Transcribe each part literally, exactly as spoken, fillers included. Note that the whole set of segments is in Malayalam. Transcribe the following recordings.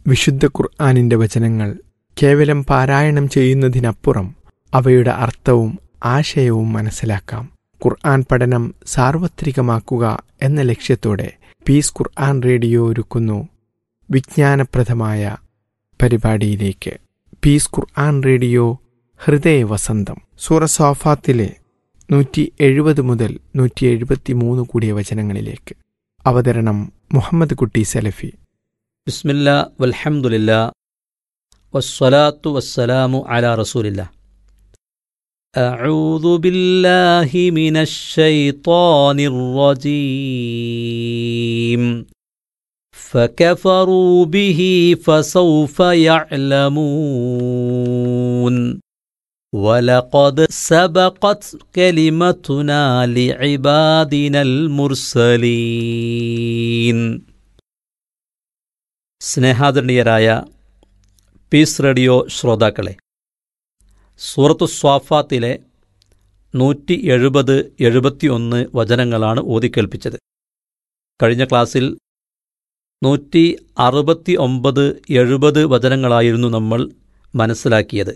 വിശുദ്ധ ഖുർആനിൻ്റെ വചനങ്ങൾ കേവലം പാരായണം ചെയ്യുന്നതിനപ്പുറം അവയുടെ അർത്ഥവും ആശയവും മനസ്സിലാക്കാം. ഖുർആൻ പഠനം സാർവത്രികമാക്കുക എന്ന ലക്ഷ്യത്തോടെ പീസ് ഖുർആൻ റേഡിയോ ഒരുക്കുന്നു വിജ്ഞാനപ്രദമായ പരിപാടിയിലേക്ക്. പീസ് ഖുർആൻ റേഡിയോ ഹൃദയവസന്തം. സൂറ സ്വാഫാത്തിലെ നൂറ്റി എഴുപത് മുതൽ നൂറ്റി എഴുപത്തി മൂന്ന് കൂടിയ വചനങ്ങളിലേക്ക്. അവതരണം മുഹമ്മദ് കുട്ടി സലഫി. ബിസ്മില്ലാ വൽഹംദുലില്ലാ വസ്സലാത്തു വസ്സലാമു അലാ റസൂലില്ലാ. അഊദു ബില്ലാഹി മിനശ് ശൈത്വാനിർ റജീം. ഫകഫറൂ ബിഹി ഫസൗഫ യഅലമൂൻ. വലഖദ് സബഖത് കലിമതുനാ ലിഇബാദിനൽ മുർസലീൻ. സ്നേഹാദരണീയരായ പീസ് റേഡിയോ ശ്രോതാക്കളെ, സൂറത്തു സ്വാഫാത്തിലെ നൂറ്റി എഴുപത് എഴുപത്തി ഒന്ന് വചനങ്ങളാണ് ഓതിക്കേൽപ്പിച്ചത്. കഴിഞ്ഞ ക്ലാസ്സിൽ നൂറ്റി അറുപത്തി ഒമ്പത് എഴുപത് വചനങ്ങളായിരുന്നു നമ്മൾ മനസ്സിലാക്കിയത്.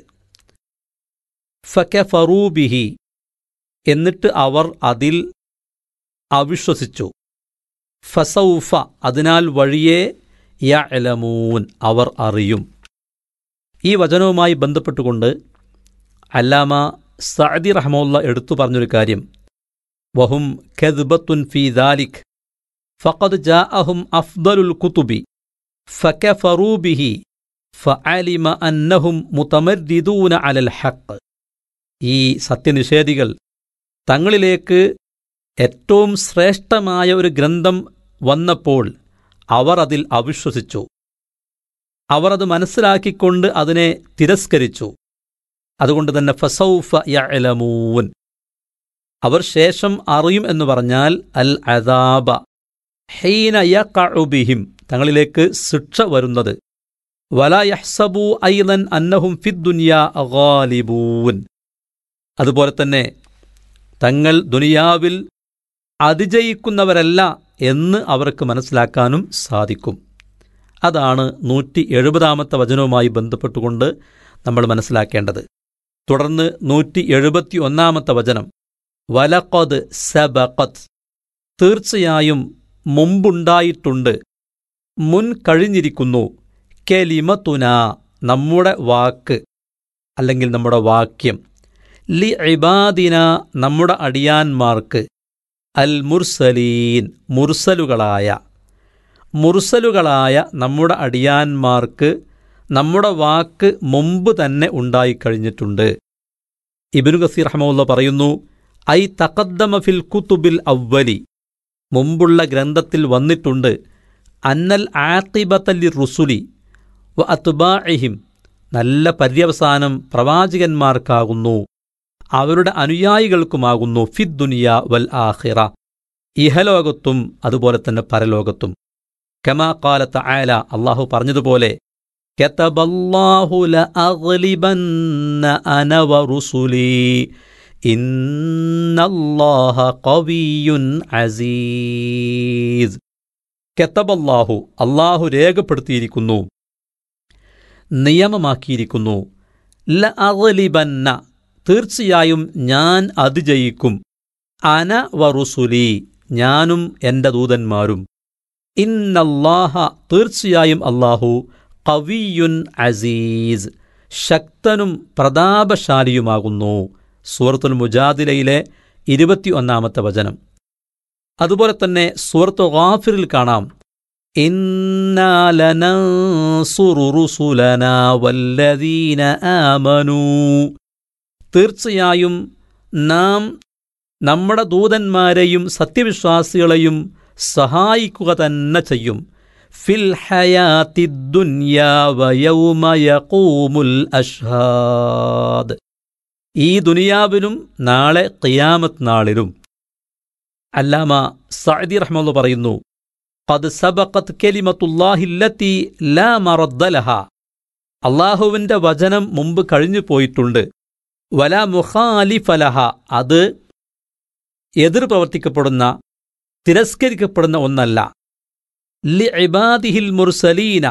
ഫകഫറൂ ബിഹി, എന്നിട്ട് അവർ അതിൽ അവിശ്വസിച്ചു. ഫസൗഫ, അതിനാൽ വഴിയെ യഅലമൂൻ, അവർ അറിയും. ഈ വചനവുമായി ബന്ധപ്പെട്ടുകൊണ്ട് അല്ലാമ സഅദി റഹ്മത്തുള്ളാഹി എടുത്തു പറഞ്ഞൊരു കാര്യം, വഹും കദ്ബത്തുൻ ഫീ ദാലിക് ഫഖദ് ജാഅഹും അഫ്ദലുൽ കുതുബി ഫകഫറൂ ബിഹി ഫഅലിമ അന്നഹും മുതമർദിദൂന അലൽ ഹഖ്. ഈ സത്യനിഷേധികൾ തങ്ങളിലേക്ക് ഏറ്റവും ശ്രേഷ്ഠമായ ഒരു ഗ്രന്ഥം വന്നപ്പോൾ അവർ അതിൽ അവിശ്വസിച്ചു. അവർ അത് മനസ്സിലാക്കിക്കൊണ്ട് അതിനെ തിരസ്കരിച്ചു. അതുകൊണ്ട് തന്നെ ഫസൗഫ യഅലമൂൻ, അവർ ശേഷം അറിയും എന്ന് പറഞ്ഞാൽ അൽ അദാബ ഹീന യഖഉ ബിഹിം, തങ്ങളിലേക്ക് ശിക്ഷ വരുന്നത്. വലാ യഹ്സബു അയ്ളൻ അന്നഹും ഫിദ്ദുനിയാ ഗാലിബൂൻ, അതുപോലെ തന്നെ തങ്ങൾ ദുനിയാവിൽ അതിജയിക്കുന്നവരല്ല എന്ന് അവർക്ക് മനസ്സിലാക്കാനും സാധിക്കും. അതാണ് നൂറ്റി എഴുപതാമത്തെ വചനവുമായി ബന്ധപ്പെട്ടുകൊണ്ട് നമ്മൾ മനസ്സിലാക്കേണ്ടത്. തുടർന്ന് നൂറ്റി എഴുപത്തി ഒന്നാമത്തെ വചനം, വലഖദ് സബഖത്, തീർച്ചയായും മുമ്പുണ്ടായിട്ടുണ്ട്, മുൻ കഴിഞ്ഞിരിക്കുന്നു, കലിമതുനാ, നമ്മുടെ വാക്ക് അല്ലെങ്കിൽ നമ്മുടെ വാക്യം, ലി ഇബാദിന, നമ്മുടെ അടിയാന്മാർക്ക്, അൽ മുർസലീൻ, മുർസലുകളായ മുർസലുകളായ നമ്മുടെ അടിയാന്മാർക്ക് നമ്മുടെ വാക്ക് മുമ്പ് തന്നെ ഉണ്ടായിക്കഴിഞ്ഞിട്ടുണ്ട്. ഇബ്നു കസീർ റഹ്മത്തുള്ളാഹി പറയുന്നു, ഐ തഖദ്ദമ ഫിൽ കുതുബിൽ അവ്വലി, മുമ്പുള്ള ഗ്രന്ഥത്തിൽ വന്നിട്ടുണ്ട്, അന്നൽ ആഖിബത ലിർറുസുലി വ അത്ബാഇഹിം, നല്ല പര്യവസാനം പ്രവാചകന്മാർക്കാകുന്നു, അവരുടെ അനുയായികൾക്കുമാകുന്നു, ഫിദ്ദുനിയ വൽ ആഖിറ, ഇഹലോകത്തും അതുപോലെ തന്നെ പരലോകത്തും. കമാ ഖാല തആല, അല്ലാഹു പറഞ്ഞതുപോലെ, കതബല്ലാഹു ലഅഗ്ലിബന്ന അന വറുസുലി ഇന്നല്ലാഹ ഖവിയ്യുൻ അസീസ്. കതബല്ലാഹു, അല്ലാഹു രേഖപ്പെടുത്തിയിരിക്കുന്നു, നിയമമാക്കിയിരിക്കുന്നു, ലഅഗ്ലിബന്ന, തീർച്ചയായും ഞാൻ അതിജയിക്കും, അന വറുസുലി, ഞാനും എൻ്റെ ദൂതന്മാരും, ഇന്നല്ലാഹ, തീർച്ചയായും അല്ലാഹു, ഖവിയ്യുൻ അസീസ്, ശക്തനും പ്രതാപശാലിയുമാകുന്നു. സൂറത്തുൽ മുജാദിലയിലെ ഇരുപത്തി ഒന്നാമത്തെ വചനം. അതുപോലെ തന്നെ സൂറത്തു ഗാഫിറിൽ കാണാം, ഇന്നാ ലനൻസുറു റുസുലനാ വല്ലദീന ആമനൂ, തീർച്ചയായും നാം നമ്മുടെ ദൂതന്മാരെയും സത്യവിശ്വാസികളെയും സഹായിക്കുക തന്നെ ചെയ്യും. ഫിൽ ഹയാത്തിദ് ദുനിയാ വയൗമ യഖൂമുൽ അഷ്ഹാദ്, ഈ ദുനിയാവിലും നാളെ ഖിയാമത്ത് നാളിലും. അല്ലാമ സഅദി റഹ്മത്തുള്ളാഹി പറയുന്നു, ഖദ് സബഖത് കലിമത്തുല്ലാഹി അല്ലതി ലാ മറദ്ദ ലഹാ, അല്ലാഹുവിൻ്റെ വചനം മുമ്പ് കഴിഞ്ഞു പോയിട്ടുണ്ട്. വലാ മുഖാലിഫ ലഹാ, അത് എതിർ പ്രവർത്തിക്കപ്പെടുന്ന തിരസ്കരിക്കപ്പെടുന്ന ഒന്നല്ല. ലി ഇബാദിഹിൽ മുർസലീന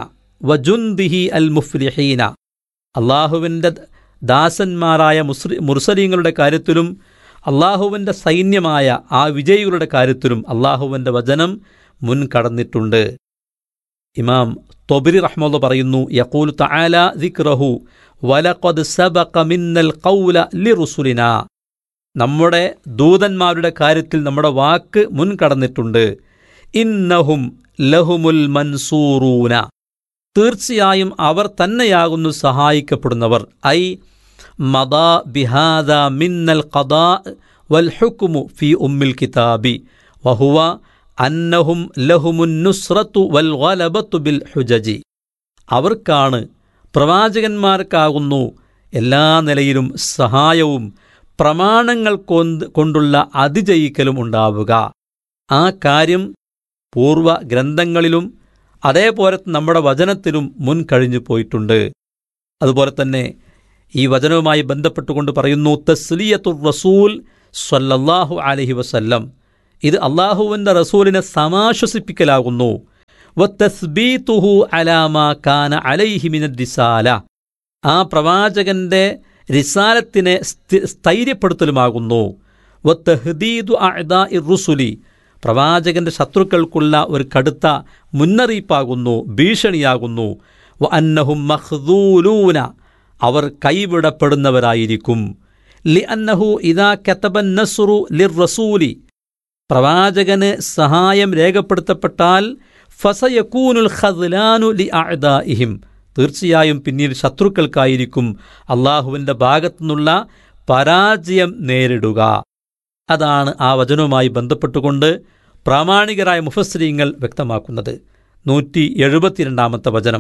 വജുന്ദിഹി അൽ മുഫ്ലിഹീന. അള്ളാഹുവിൻ്റെ ദാസന്മാരായ മുസ്രി മുർസലീങ്ങളുടെ കാര്യത്തിലും അള്ളാഹുവിൻ്റെ സൈന്യമായ ആ വിജയികളുടെ കാര്യത്തിലും അള്ളാഹുവിൻ്റെ വചനം മുൻകടന്നിട്ടുണ്ട്. ഇമാം തൊബരി റഹ്മത്തുള്ളാഹി പറയുന്നു, യഖൂലു തആല ദിക്റഹു വലഖദ് സബഖ മിന്നൽ ഖൗല ലിറുസുലിനാ. നമ്മുടെ ദൂതന്മാരുടെ കാര്യത്തിൽ നമ്മുടെ വാക്ക് മുൻകടന്നിട്ടുണ്ട്. ഇന്നഹും ലഹുമുൽ മൻസൂറൂന. തീർച്ചയായും അവർ തന്നെയാകുന്നു സഹായിക്കപ്പെടുന്നവർ. ഐ മദാ ബിഹാദ മിന്നൽ ഖദാ വൽ ഹുക്മു ഫി ഉമ്മിൽ കിതാബി വഹുവ അന്നഹും ലഹുമുൻ നുസ്റത്തു വൽ ഗലബത്തു ബിൽ ഹുജജി. അവർക്കാണ്, പ്രവാചകന്മാർക്കാകുന്നു എല്ലാ നിലയിലും സഹായവും പ്രമാണങ്ങൾ കൊണ്ടുള്ള അതിജയിക്കലും ഉണ്ടാവുക. ആ കാര്യം പൂർവ ഗ്രന്ഥങ്ങളിലും അതേപോലെ നമ്മുടെ വചനത്തിലും മുൻകഴിഞ്ഞു പോയിട്ടുണ്ട്. അതുപോലെ തന്നെ ഈ വചനവുമായി ബന്ധപ്പെട്ടുകൊണ്ട് പറയുന്നു, തസ്ലിയത്തുർ റസൂൽ സ്വല്ലല്ലാഹു അലൈഹി വസല്ലം. ഇത് അള്ളാഹുവിൻ്റെ റസൂലിനെ സമാശ്വസിപ്പിക്കലാകുന്നു. വതസ്ബീതുഹു അലാ മാ കാന അലൈഹി മിനർ റിസാല. ആ പ്രവാചകന്റെ റിസാലത്തിനെ സ്ഥൈര്യപ്പെടുത്തലുമാകുന്നു. വതഹ്ദീദു അഅദാഇർ റുസുലി. പ്രവാചകന്റെ ശത്രുക്കൾക്കുള്ള ഒരു കടുത്ത മുന്നറിയിപ്പാകുന്നു, ഭീഷണിയാകുന്നു. വ അന്നഹും മഖ്ദൂലൂന. അവർ കൈവിടപ്പെടുന്നവരായിരിക്കും. ലി അന്നഹു ഇദാ കതബൻ നസ്റു ലിർ റസൂലി. പ്രവാചകന് സഹായം രേഖപ്പെടുത്തപ്പെട്ടാൽ ഫസയകൂനുൽ ഖദ്ലാനു ലി അഅദാഇഹിം. തീർച്ചയായും പിന്നീട് ശത്രുക്കൾക്കായിരിക്കും അള്ളാഹുവിൻ്റെ ഭാഗത്തുനിന്നുള്ള പരാജയം നേരിടുക. അതാണ് ആ വചനവുമായി ബന്ധപ്പെട്ടുകൊണ്ട് പ്രാമാണികരായ മുഫസ്സിരീങ്ങൾ വ്യക്തമാക്കുന്നത്. നൂറ്റി എഴുപത്തിരണ്ടാമത്തെ വചനം,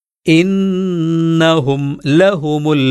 ഇന്നഹും ലഹുമുൽ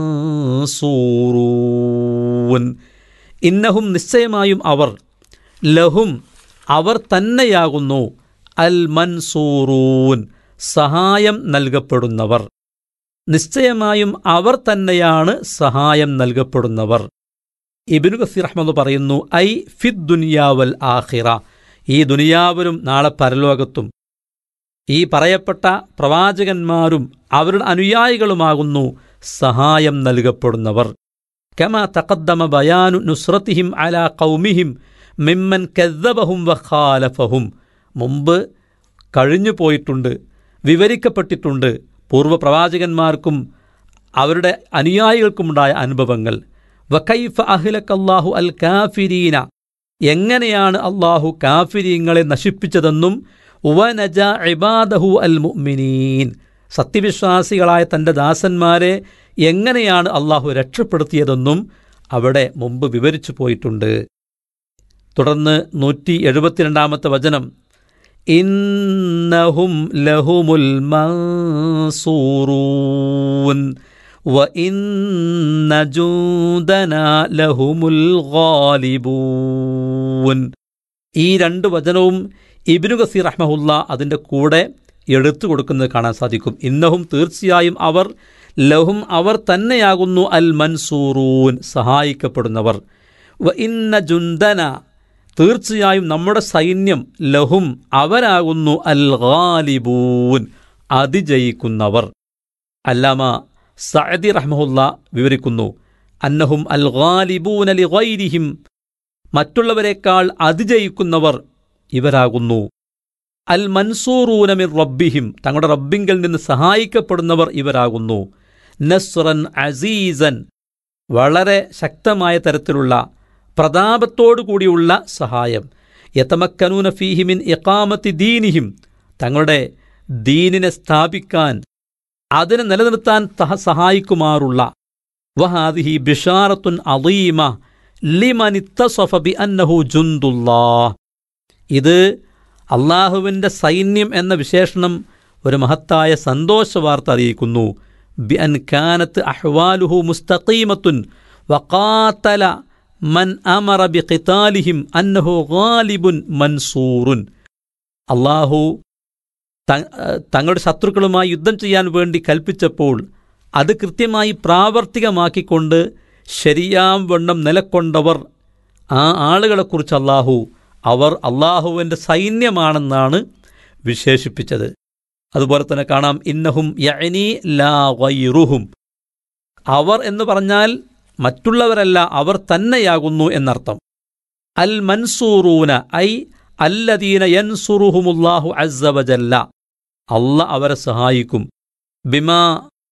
മൻസൂറൂൻ. ഇന്നഹും നിശ്ചയമായും അവർ, ലഹും അവർ തന്നെയാകുന്നു, അൽ മൻസൂറൂൻ സഹായം നൽകപ്പെടുന്നവർ. നിശ്ചയമായും അവർ തന്നെയാണ് സഹായം നൽകപ്പെടുന്നവർ. ഇബ്നു കസീർ റഹ്മത്തുള്ളാഹി പറയുന്നു, ഐ ഫിദ് ദുനിയാവൽ ആഖിറ. ഈ ദുനിയാവിലും നാളെ പരലോകത്തും ഈ പറയപ്പെട്ട പ്രവാചകന്മാരും അവരുടെ അനുയായികളുമാകുന്നു സഹായം നൽകപ്പെടുന്നവർ. കമാ തഖദ്ദമ ബയാനു നുസ്റതിഹിം അലാ ഖൗമിഹിം മിമ്മൻ കദ്ദബഹും വഖാലഫഹും. മുമ്പ് കഴിഞ്ഞു പോയിട്ടുണ്ട്, വിവരിക്കപ്പെട്ടിട്ടുണ്ട് പൂർവ്വ പ്രവാചകന്മാർക്കും അവരുടെ അനുയായികൾക്കുമുണ്ടായ അനുഭവങ്ങൾ. വകൈഫ അഹ്ലക്കല്ലാഹു അൽ കാഫിരീന. എങ്ങനെയാണ് അള്ളാഹു കാഫിരീങ്ങളെ നശിപ്പിച്ചതെന്നും വനജ ഇബാദഹു അൽ മുഅ്മിനീൻ. സത്യവിശ്വാസികളായ തൻ്റെ ദാസന്മാരെ എങ്ങനെയാണ് അള്ളാഹു രക്ഷപ്പെടുത്തിയതെന്നും അവിടെ മുമ്പ് വിവരിച്ചു പോയിട്ടുണ്ട്. തുടർന്ന് നൂറ്റി എഴുപത്തിരണ്ടാമത്തെ വചനം, ഇന്നഹും ലഹുമുൽ മൻസൂറൂൻ വ ഇന്ന ജൂദനാ ലഹുമുൽ ഗാലിബൂൻ. ഈ രണ്ട് വചനവും ഇബ്നു കസീർ റഹ്മഹുല്ലാ അതിൻ്റെ കൂടെ എടുത്തു കൊടുക്കുന്നത് കാണാൻ സാധിക്കും. ഇന്നഹും തീർച്ചയായും അവർ, ലഹും അവർ തന്നെയാകുന്നു, അൽ മൻസൂറൂൻ സഹായിക്കപ്പെടുന്നവർ. വ ഇന്ന ജുന്ദന തീർച്ചയായും നമ്മുടെ സൈന്യം, ലഹും അവരാകുന്നു, അൽ ഗാലിബൂൻ അതിജയിക്കുന്നവർ. അല്ലാമ സഅദി റഹ്മഹുല്ലാ വിവരിക്കുന്നു, അന്നഹും അൽ ഗാലിബൂന ലിഗൈരിഹിം മറ്റുള്ളവരെക്കാൾ അതിജയിക്കുന്നവർ ഇവരാകുന്നു. അൽ മൻസൂറൂന മിർ റബ്ബിഹിം തങ്ങളുടെ റബ്ബിങ്കിൽ നിന്ന് സഹായിക്കപ്പെടുന്നവർ ഇവരാകുന്നു. നസ്റൻ അസീസൻ വളരെ ശക്തമായ തരത്തിലുള്ള പ്രതാപത്തോടു കൂടിയുള്ള സഹായം. യതമക്കനൂന ഫീഹി മിൻ ഇഖാമത്തി ദീനിഹിം തങ്ങളുടെ ദീനിനെ സ്ഥാപിക്കാൻ, അതിനെ നിലനിർത്താൻ സഹായിക്കുമാറുള്ള. വഹാദിഹി ബിഷാറത്തുൻ അദീമ ലിമൻ ഇത്തസഫ ബിഅന്നഹു ജുന്ദുല്ലാഹ്. ഇത് അള്ളാഹുവിൻ്റെ സൈന്യം എന്ന വിശേഷണം ഒരു മഹത്തായ സന്തോഷവാർത്ത അറിയിക്കുന്നു. ബിഅൻ കാനത്ത് അഹ്വാലുഹു മുസ്തഖീമത്തുൻ വഖാതല മൻ അമറ ബിഖിതാലിഹിം അന്നഹു ഗാലിബുൻ മൻസൂറുൻ. അള്ളാഹു തങ്ങളുടെ ശത്രുക്കളുമായി യുദ്ധം ചെയ്യാൻ വേണ്ടി കൽപ്പിച്ചപ്പോൾ അത് കൃത്യമായി പ്രാവർത്തികമാക്കിക്കൊണ്ട് ശരിയാം വണ്ണം നിലക്കൊണ്ടവർ, ആ ആളുകളെക്കുറിച്ച് അള്ളാഹു അവർ അള്ളാഹുവിൻ്റെ സൈന്യമാണെന്നാണ് വിശേഷിപ്പിച്ചത്. അതുപോലെ തന്നെ കാണാം ഇന്നഹും യഅനി ലാ ഗൈറുഹും, അവർ എന്ന് പറഞ്ഞാൽ മറ്റുള്ളവരല്ല, അവർ തന്നെയാകുന്നു എന്നർത്ഥം. അൽ മൻസൂറൂന ഐ അല്ലദീന യൻസുറുഹുമുല്ലാഹു അസ്സ വജല്ല, അല്ലാഹ് അവരെ സഹായിക്കും. ബിമാ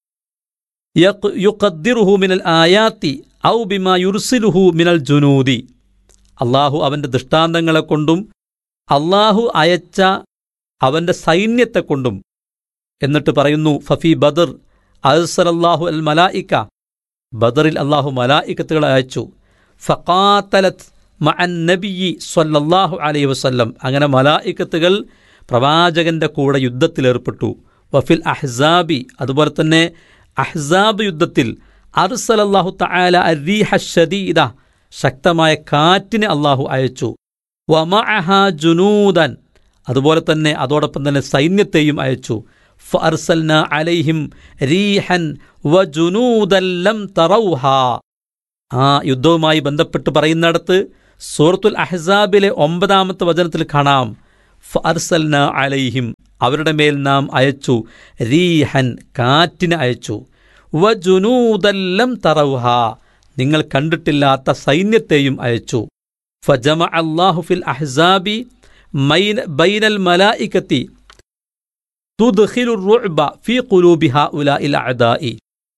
യുഖദ്ദിറുഹു മിനൽ ആയാത്തി ഔ ബിമാ യുർസിലുഹു മിനൽ ജുനൂദി, അള്ളാഹു അവൻ്റെ ദൃഷ്ടാന്തങ്ങളെ കൊണ്ടും അള്ളാഹു അയച്ച അവൻ്റെ സൈന്യത്തെ കൊണ്ടും. എന്നിട്ട് പറയുന്നു ഫഫി ബദർ അർസലല്ലാഹു അൽ മലായിക, ബദറിൽ അള്ളാഹു മലായികത്തുകളെ അയച്ചു. ഫഖാതലത് മഅൻ നബിയ്യി സ്വല്ലല്ലാഹു അലൈഹി വസല്ലം, അങ്ങനെ മലായികത്തുകൾ പ്രവാചകന്റെ കൂടെ യുദ്ധത്തിലേർപ്പെട്ടു. വഫിൽ അഹ്സാബി, അതുപോലെ തന്നെ അഹ്സാബ് യുദ്ധത്തിൽ അർസലല്ലാഹു തആല അർരീഹ ശദീദ, ശക്തമായ കാറ്റിനെ അള്ളാഹു അയച്ചു. വമഅഹ ജുനൂദൻ, അതുപോലെ തന്നെ അതോടൊപ്പം തന്നെ സൈന്യത്തെയും അയച്ചു. ഫഅർസൽന അലൈഹിം റീഹൻ വജുനൂദൻ ലം തറൗഹാ. ആ യുദ്ധവുമായി ബന്ധപ്പെട്ട് പറയുന്നിടത്ത് സൂറത്തുൽ അഹ്സാബിലെ ഒമ്പതാമത്തെ വചനത്തിൽ കാണാം ഫഅർസൽന അലൈഹിം, അവരുടെ മേൽ നാം അയച്ചു റീഹൻ, കാറ്റിനെ അയച്ചു. വജുനൂദൻ ലം തറൗഹാ, നിങ്ങൾ കണ്ടിട്ടില്ലാത്ത സൈന്യത്തെയും അയച്ചു. ഫജമഅ അല്ലാഹു ഫിൽ അഹ്സാബി ബൈനൽ മലായികത്തി തുദ്ഖിലു റുഅബ ഫീ ഖുലൂബി ഹഉലാഇൽ അഅദാഇ.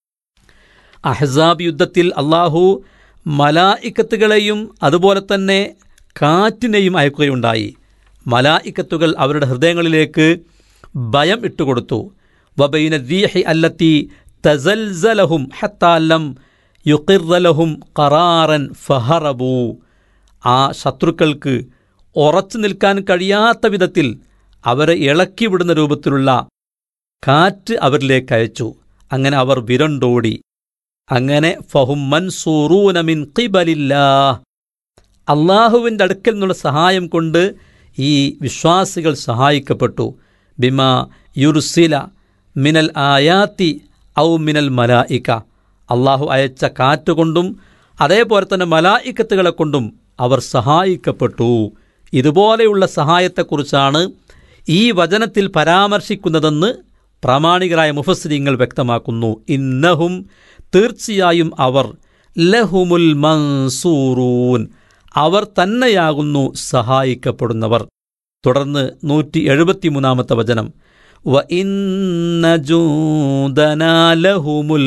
അഹ്സാബ് യുദ്ധത്തിൽ അല്ലാഹു മലായികത്തുകളെയും അതുപോലെ തന്നെ കാറ്റിനെയും അയക്കുകയുണ്ടായി. മലായികത്തുകൾ അവരുടെ ഹൃദയങ്ങളിലേക്ക് ഭയം ഇട്ടുകൊടുത്തു. വബൈന റീഹി അല്ലത്തി തസൽസലഹും ഹത്താ ലം യുഖിർറലഹും ഖറാറൻ ഫഹറബു, ആ ശത്രുക്കൾക്ക് ഉറച്ചു നിൽക്കാൻ കഴിയാത്ത വിധത്തിൽ അവരെ ഇളക്കിവിടുന്ന രൂപത്തിലുള്ള കാറ്റ് അവരിലേക്ക് അയച്ചു. അങ്ങനെ അവർ വിരണ്ടോടി. അങ്ങനെ ഫഹും മൻസൂറൂന മിൻ ഖിബലില്ലാഹ്, അള്ളാഹുവിൻ്റെ അടുക്കൽ നിന്നുള്ള സഹായം കൊണ്ട് ഈ വിശ്വാസികൾ സഹായിക്കപ്പെട്ടു. ബിമാ യുർസില മിനൽ ആയാത്തി ഔ മിനൽ മലായിക, അള്ളാഹു അയച്ച കാറ്റുകൊണ്ടും അതേപോലെ തന്നെ മലായികത്തുകളെ കൊണ്ടും അവർ സഹായിക്കപ്പെട്ടു. ഇതുപോലെയുള്ള സഹായത്തെക്കുറിച്ചാണ് ഈ വചനത്തിൽ പരാമർശിക്കുന്നതെന്ന് പ്രാമാണികരായ മുഫസ്സിരീങ്ങൾ വ്യക്തമാക്കുന്നു. ഇന്നഹും, തീർച്ചയായും അവർ, ലഹുമുൽ മൻസൂറൂൻ, അവർ തന്നെയാകുന്നു സഹായിക്കപ്പെടുന്നവർ. തുടർന്ന് നൂറ്റി എഴുപത്തിമൂന്നാമത്തെ വചനം വ ഇന്ന ജൂദനാ ലഹുമുൽ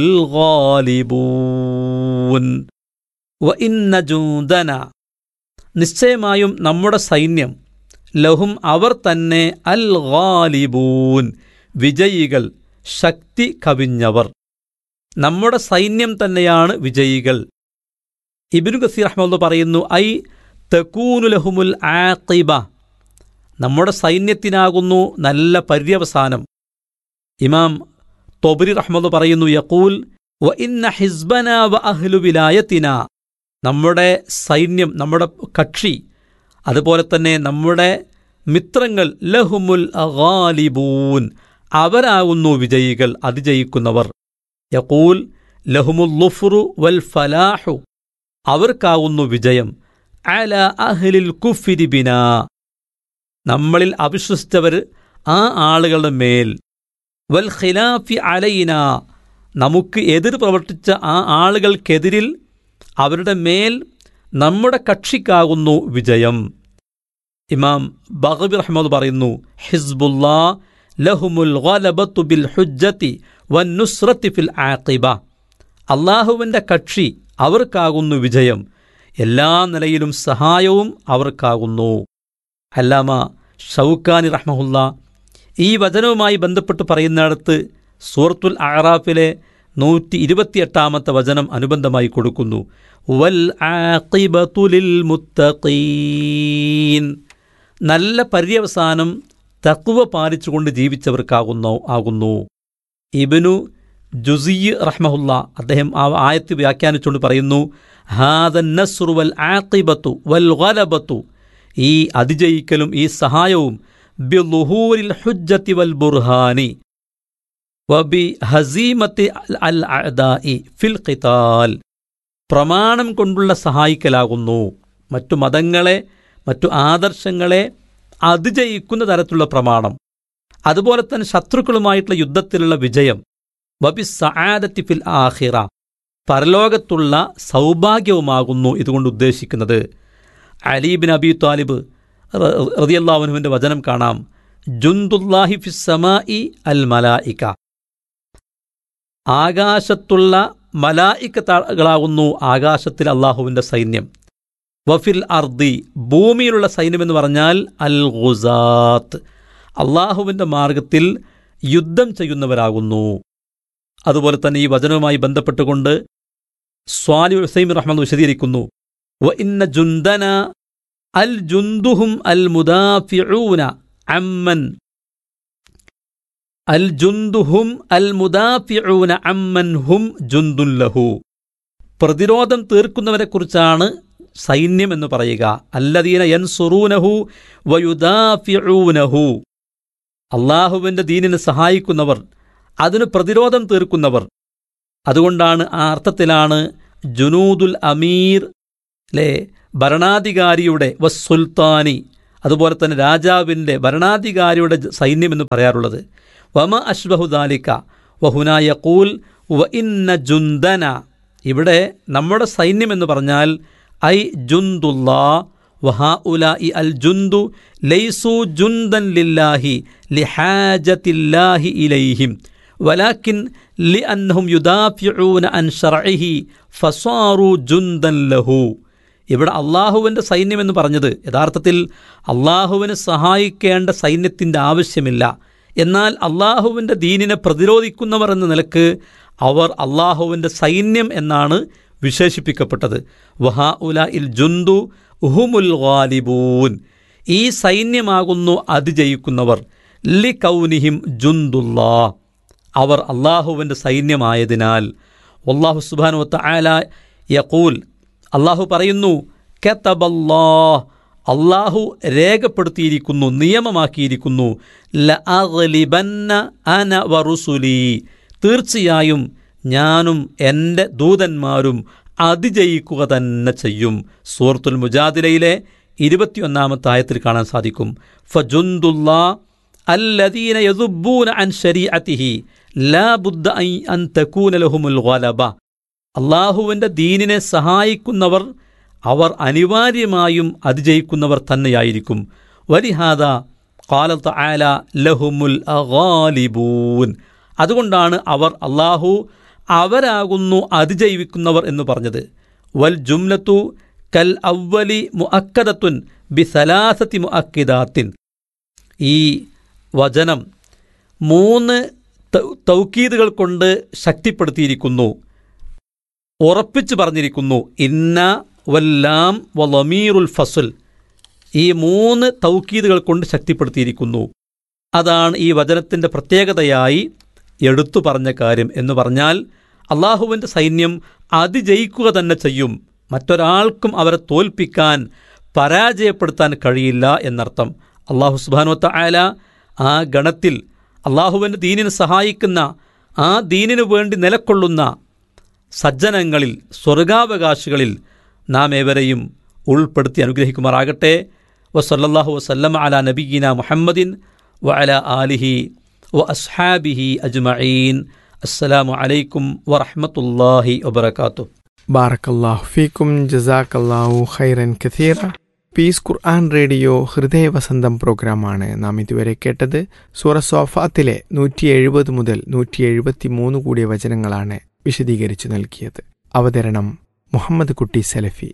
ഗാലിബൂൻ. വ ഇന്ന ജൂദന, നിശ്ചയമായും നമ്മുടെ സൈന്യം, ലഹും അവർ തന്നെ, അൽ ഗാലിബൂൻ, വിജയികൾ, ശക്തി കവിഞ്ഞവർ. നമ്മുടെ സൈന്യം തന്നെയാണ് വിജയികൾ. ഇബ്നു കസീർ റഹ്മത്തുള്ളാഹി പറയുന്നു ഐ തകൂനു ലഹുമുൽ ആഖിബ, നമ്മുടെ സൈന്യത്തിനാകുന്നു നല്ല പര്യവസാനം. ഇമാം തൊബരി റഹ്മത്തുള്ളാഹി പറയുന്നു യഖൂൽ വ ഇന്ന ഹിസ്ബനാ വ അഹ്ലു വിലായത്തിനാ, നമ്മുടെ സൈന്യം, നമ്മുടെ കക്ഷി, അതുപോലെ തന്നെ നമ്മുടെ മിത്രങ്ങൾ, ലഹുമുൽ ഗാലിബൂൻ, അവരാകുന്നു വിജയികൾ, അതിജയിക്കുന്നവർ. യഖൂൽ ലഹുമുൽ ളുഫ്റു വൽ ഫലാഹു, അവർക്കാകുന്നു വിജയം. അല അഹ്ലിൽ കുഫ്രി ബിനാ, നമ്മളിൽ അവിശ്വസിച്ചവർ ആ ആളുകളുടെ മേൽ. വൽ ഖിലാഫി അലൈന, നമുക്ക് എതിർ പ്രവർത്തിച്ച ആ ആളുകൾക്കെതിരിൽ അവരുടെ മേൽ നമ്മുടെ കക്ഷിക്കാകുന്നു വിജയം. ഇമാം ബഗവി റഹ്മത്ത് പറയുന്നു ഹിസ്ബുല്ലാ ലഹുമുൽ ഗലബത്തു ബിൽ ഹുജ്ജത്തി വന്നുസ്രത്തി ഫിൽ ആഖിബ, അള്ളാഹുവിൻ്റെ കക്ഷി അവർക്കാകുന്നു വിജയം, എല്ലാ നിലയിലും സഹായവും അവർക്കാകുന്നു. അല്ലാമ ഷൗക്കാനി റഹ്മഹുല്ലാ ഈ വചനവുമായി ബന്ധപ്പെട്ട് പറയുന്നിടത്ത് സൂറത്തുൽ അഅറാഫിലെ നൂറ്റി ഇരുപത്തിയെട്ടാമത്തെ വചനം അനുബന്ധമായി കൊടുക്കുന്നു. വൽ ആഖിബതു ലിൽ മുത്തഖീൻ, നല്ല പര്യവസാനം തഖ്വ പാലിച്ചുകൊണ്ട് ജീവിച്ചവർക്കാകുന്നു ആകുന്നു. ഇബ്നു ജുസി റഹ്മഹുല്ലാ അദ്ദേഹം ആ ആയത്ത് വ്യാഖ്യാനിച്ചുകൊണ്ട് പറയുന്നു ഹാദൻ നസ്റു വൽ ആഖിബത്തു വൽ ഗലബത്തു, ഈ അതിജയിക്കലും ഈ സഹായവും ബിളുഹൂരിൽ ഹുജ്ജത്തി വൽ ബുർഹാനി വബി ഹസീമത്തി അൽ അഅദാഇ ഫിൽ ഖിതാൽ, പ്രമാണം കൊണ്ടുള്ള സഹായിക്കലാകുന്നു. മറ്റു മതങ്ങളെ, മറ്റു ആദർശങ്ങളെ അതിജയിക്കുന്ന തരത്തിലുള്ള പ്രമാണം, അതുപോലെ തന്നെ ശത്രുക്കളുമായിട്ടുള്ള യുദ്ധത്തിലുള്ള വിജയം, വബിസ് സആദത്തി ഫിൽ ആഖിറ, പരലോകത്തുള്ള സൗഭാഗ്യവുമാകുന്നു ഇതുകൊണ്ട് ഉദ്ദേശിക്കുന്നത്. അലി ബിൻ അബി ത്വാലിബ് റളിയല്ലാഹു അൻഹുവിൻ്റെ വചനം കാണാം, ജുന്ദുല്ലാഹി ഫിസ് സമാഇ അൽ മലായിക, ആകാശത്തുള്ള മലായികകളാകുന്നു ആകാശത്തിൽ അള്ളാഹുവിൻ്റെ സൈന്യം. വഫിൽ അർദി, ഭൂമിയിലുള്ള സൈന്യമെന്ന് പറഞ്ഞാൽ അൽ ഗുസാത്ത്, അള്ളാഹുവിൻ്റെ മാർഗത്തിൽ യുദ്ധം ചെയ്യുന്നവരാകുന്നു. അതുപോലെ തന്നെ ഈ വചനവുമായി ബന്ധപ്പെട്ടുകൊണ്ട് സ്വാലിഹ് ഉസൈമിൻ റഹ്മത്തുള്ളാഹി വിശദീകരിക്കുന്നു, വ ഇന്ന ജുന്ദന അൽ ജുന്ദുഹും അൽ മുദാഫിഊന അമ്മൻ അൽ ജുന്ദുഹും അൽ മുദാഫിഊന അമ്മൻ ഹും ജുന്ദുൻ ലഹു. പ്രതിരോധം തീർക്കുന്നവരെക്കുറിച്ചാണ് സൈന്യം എന്ന് പറയുക. അല്ലദീന യൻസുറൂനഹു വയുദാഫിഊനഹു, അള്ളാഹുവിൻ്റെ ദീനിനെ സഹായിക്കുന്നവർ, അതിന് പ്രതിരോധം തീർക്കുന്നവർ. അതുകൊണ്ടാണ് ആ അർത്ഥത്തിലാണ് ജുനൂദുൽ അമീർ ലെ ഭരണാധികാരിയുടെ വസ്സുൽത്താനി, അതുപോലെ തന്നെ രാജാവിൻ്റെ ഭരണാധികാരിയുടെ സൈന്യം എന്ന് പറയാറുള്ളത്. വമ അഷ്ബഹു ദാലിക വഹുനാ യഖൂൽ വ ഇന്ന ജുന്ദന, ഇവിടെ നമ്മുടെ സൈന്യം എന്ന് പറഞ്ഞാൽ ഐ ജുന്ദുല്ലാ വഹാഉലാഇ അൽ ജുന്ദു ലൈസു ജുന്ദൻ ലില്ലാഹി ലിഹാജത്തില്ലാഹി ഇലൈഹിം വലാകിൻ ലിഅന്നഹും യുദാഫിഊന അൻ ശർഇഹി ഫസാറു ജുന്ദൻ ലഹു. ഇവിടെ അള്ളാഹുവിൻ്റെ സൈന്യം എന്ന് പറഞ്ഞത് യഥാർത്ഥത്തിൽ അള്ളാഹുവിനെ സഹായിക്കേണ്ട സൈന്യത്തിൻ്റെ ആവശ്യമില്ല. എന്നാൽ അള്ളാഹുവിൻ്റെ ദീനിനെ പ്രതിരോധിക്കുന്നവർ എന്ന നിലക്ക് അവർ അള്ളാഹുവിൻ്റെ സൈന്യം എന്നാണ് വിശേഷിപ്പിക്കപ്പെട്ടത്. വഹാ ഉല ഇൽ ജുന്ദു ഹുമുൽ ഗാലിബൂൻ, ഈ സൈന്യമാകുന്നു അതിജയിക്കുന്നവർ. ലി കൗനിഹിം ജുന്ദുല്ലാ, അവർ അള്ളാഹുവിൻ്റെ സൈന്യമായതിനാൽ. അല്ലാഹു സുബ്ഹാനഹു വ തആല യഖൂൽ, അള്ളാഹു പറയുന്നു, കതബല്ലാഹ്, അള്ളാഹു രേഖപ്പെടുത്തിയിരിക്കുന്നു, നിയമമാക്കിയിരിക്കുന്നു, ലഅഗ്ലിബന്ന അന വറുസുലി, തീർച്ചയായും ഞാനും എൻ്റെ ദൂതന്മാരും അതിജയിക്കുക തന്നെ ചെയ്യും. സൂറത്തുൽ മുജാദിലയിലെ ഇരുപത്തിയൊന്നാമത്തെ ആയത്തിൽ കാണാൻ സാധിക്കും. ഫജുന്ദുല്ലാ അല്ലദീന യദുബ്ബൂന അൻ ശരീഅതിഹി ലാ ബുദ്ദ അൻ തകൂന ലഹുമുൽ ഗലബ, അള്ളാഹുവിൻ്റെ ദീനിനെ സഹായിക്കുന്നവർ അവർ അനിവാര്യമായും അതിജയിക്കുന്നവർ തന്നെയായിരിക്കും. വലിഹാദാ ഖാല തആല ലഹുമുൽ ഗാലിബൂൻ, അതുകൊണ്ടാണ് അവർ അള്ളാഹു അവരാകുന്നു അതിജയിക്കുന്നവർ എന്ന് പറഞ്ഞത്. വൽ ജുംലത്തു കൽ അവ്വലി മുഅക്കദത്തുൻ ബിസലാസതി മുഅക്കിദാത്തിൻ, ഈ വചനം മൂന്ന് തൗക്കീദുകൾ കൊണ്ട് ശക്തിപ്പെടുത്തിയിരിക്കുന്നു, ഉറപ്പിച്ചു പറഞ്ഞിരിക്കുന്നു. ഇന്ന വല്ലാം വലമീറുൽ ഫസ്ൽ, ഈ മൂന്ന് തൗക്കീദുകൾ കൊണ്ട് ശക്തിപ്പെടുത്തിയിരിക്കുന്നു. അതാണ് ഈ വചനത്തിൻ്റെ പ്രത്യേകതയായി എടുത്തു പറഞ്ഞ കാര്യം എന്ന് പറഞ്ഞാൽ അള്ളാഹുവിൻ്റെ സൈന്യം അതിജയിക്കുക തന്നെ ചെയ്യും, മറ്റൊരാൾക്കും അവരെ തോൽപ്പിക്കാൻ പരാജയപ്പെടുത്താൻ കഴിയില്ല എന്നർത്ഥം. അള്ളാഹു സുബ്ഹാനഹു വ തആല ആ ഗണത്തിൽ അള്ളാഹുവിൻ്റെ ദീനിനെ സഹായിക്കുന്ന, ആ ദീനിനു വേണ്ടി നിലകൊള്ളുന്ന സജ്ജനങ്ങളിൽ, സ്വർഗാവകാശികളിൽ നാം ഏവരെയും ഉൾപ്പെടുത്തി അനുഗ്രഹിക്കുമാറാകട്ടെ. വസല്ലല്ലാഹു വസല്ലമ അലാ നബിയ്യിന മുഹമ്മദിൻ വഅലാ ആലിഹി വഅസ്ഹാബിഹി അജ്മഈൻ. അസ്സലാമു അലൈക്കും വറഹ്മത്തുള്ളാഹി വബറകാതുഹു. ബാറക്കല്ലാഹു ഫീക്കും, ജസാക്കല്ലാഹു ഖൈറൻ കസീറ. പീസ് ഖുർആൻ റേഡിയോ ഹൃദയവസന്തം പ്രോഗ്രാമാണ് നാം ഇതുവരെ കേട്ടത്. സൂറ സോഫാത്തിലെ നൂറ്റി എഴുപത് മുതൽ നൂറ്റി എഴുപത്തി മൂന്ന് കൂടിയ വചനങ്ങളാണ് വിശദീകരിച്ചു നൽകിയത്. അവതരണം മുഹമ്മദ് കുട്ടി സലഫി.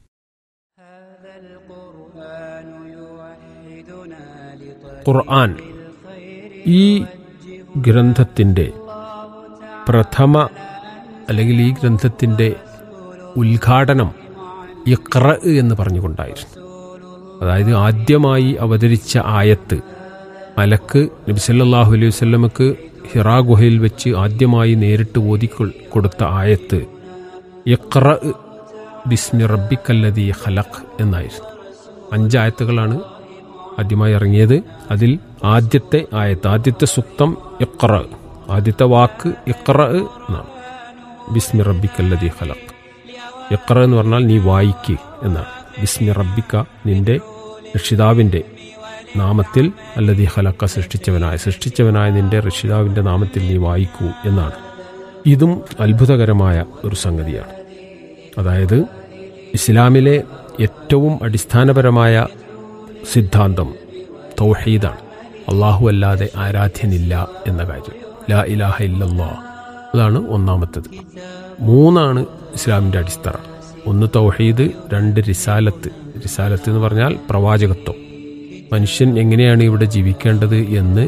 ഖുർആൻ ഈ ഗ്രന്ഥത്തിൻ്റെ പ്രഥമ അല്ലെങ്കിൽ ഈ ഗ്രന്ഥത്തിൻ്റെ ഉദ്ഘാടനം ഇഖ്റ എന്ന് പറഞ്ഞുകൊണ്ടായിരുന്നു. അതായത് ആദ്യമായി അവതരിച്ച ആയത്ത്, മലക്ക് നബി സല്ലല്ലാഹു അലൈഹി വസല്ലമക്ക് ഹിറാ ഗുഹയിൽ വെച്ച് ആദ്യമായി നേരിട്ട് ഓതി കൊടുത്ത ആയത്ത് ഇഖ്റ ബിസ്മി റബ്ബിക്കല്ലദീ ഖലഖ് എന്നായിരുന്നു. അഞ്ചായത്തുകളാണ് ആദ്യമായി ഇറങ്ങിയത്. അതിൽ ആദ്യത്തെ ആയത്ത്, ആദ്യത്തെ സുക്തം ഇഖ്റ, ആദ്യത്തെ വാക്ക് ഇഖ്റ എന്നാണ്. ബിസ്മി റബ്ബിക്കല്ലദീ ഖലഖ്. ഇഖ്റ എന്ന് പറഞ്ഞാൽ നീ വായിക്ക് എന്നാണ്. ബിസ്മി റബ്ബിക്ക, നിന്റെ രക്ഷിതാവിൻ്റെ നാമത്തിൽ അല്ലദീ ഖലഖ സൃഷ്ടിച്ചവനായ സൃഷ്ടിച്ചവനായ നിന്റെ രക്ഷിതാവിൻ്റെ നാമത്തിൽ നീ വായിക്കൂ എന്നാണ്. ഇതും അത്ഭുതകരമായ ഒരു സംഗതിയാണ്. അതായത് ഇസ്ലാമിലെ ഏറ്റവും അടിസ്ഥാനപരമായ സിദ്ധാന്തം തൗഹീദാണ്. അല്ലാഹു അല്ലാതെ ആരാധ്യനില്ല എന്ന കാര്യം, ലാ ഇലാഹ ഇല്ലല്ലാഹ്, അതാണ് ഒന്നാമത്തേത്. മൂന്നാണ് ഇസ്ലാമിൻ്റെ അടിത്തറ. ഒന്ന് തൗഹീദ്, രണ്ട് റിസാലത്ത്. റിസാലത്ത് എന്ന് പറഞ്ഞാൽ പ്രവാചകത്വം. മനുഷ്യൻ എങ്ങനെയാണ് ഇവിടെ ജീവിക്കേണ്ടത് എന്ന്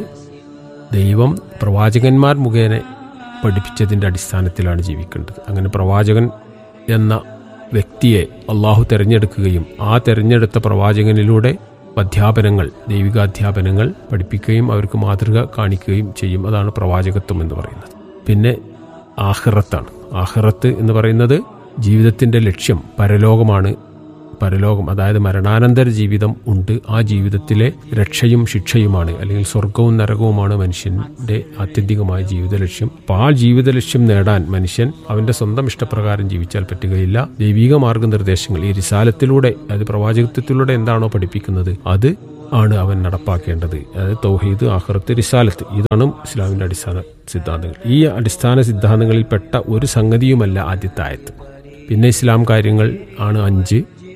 ദൈവം പ്രവാചകന്മാർ മുഖേന പഠിപ്പിച്ചതിൻ്റെ അടിസ്ഥാനത്തിലാണ് ജീവിക്കേണ്ടത്. അങ്ങനെ പ്രവാചകൻ എന്ന വ്യക്തിയെ അള്ളാഹു തിരഞ്ഞെടുക്കുകയും ആ തിരഞ്ഞെടുത്ത പ്രവാചകനിലൂടെ അധ്യാപനങ്ങൾ, ദൈവികാധ്യാപനങ്ങൾ പഠിപ്പിക്കുകയും അവർക്ക് മാതൃക കാണിക്കുകയും ചെയ്യും. അതാണ് പ്രവാചകത്വം എന്ന് പറയുന്നത്. പിന്നെ ആഖിറത്താണ്. ആഖിറത്ത് എന്ന് പറയുന്നത് ജീവിതത്തിൻ്റെ ലക്ഷ്യം പരലോകമാണ്. പരലോകം അതായത് മരണാനന്തര ജീവിതം ഉണ്ട്. ആ ജീവിതത്തിലെ രക്ഷയും ശിക്ഷയുമാണ്, അല്ലെങ്കിൽ സ്വർഗവും നരകവുമാണ് മനുഷ്യന്റെ ആത്യന്തികമായ ജീവിത ലക്ഷ്യം. അപ്പോൾ ആ ജീവിത ലക്ഷ്യം നേടാൻ മനുഷ്യൻ അവന്റെ സ്വന്തം ഇഷ്ടപ്രകാരം ജീവിച്ചാൽ പറ്റുകയില്ല. ദൈവിക മാർഗനിർദ്ദേശങ്ങൾ ഈ റിസാലത്തിലൂടെ, അതായത് പ്രവാചകത്വത്തിലൂടെ എന്താണോ പഠിപ്പിക്കുന്നത് അത് ആണ് അവൻ നടപ്പാക്കേണ്ടത്. അതായത് തൗഹീദ്, ആഖിറത്ത്, റിസാലത്ത്, ഇതാണ് ഇസ്ലാമിന്റെ അടിസ്ഥാന സിദ്ധാന്തങ്ങൾ. ഈ അടിസ്ഥാന സിദ്ധാന്തങ്ങളിൽപ്പെട്ട ഒരു സംഗതിയുമല്ല ആദ്യത്തെ ആയത്ത്. പിന്നെ ഇസ്ലാം കാര്യങ്ങൾ ആണ് അഞ്ച്.